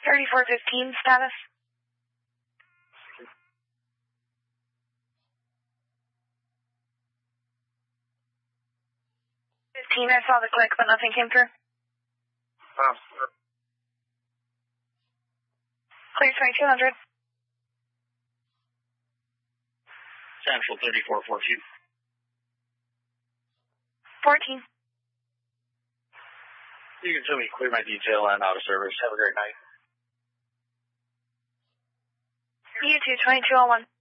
3415 status. 15, I saw the click, but nothing came through. Clear 2200. Central 3414. 14. You can tell me clear my detail and out of service. Have a great night. You too, 2201.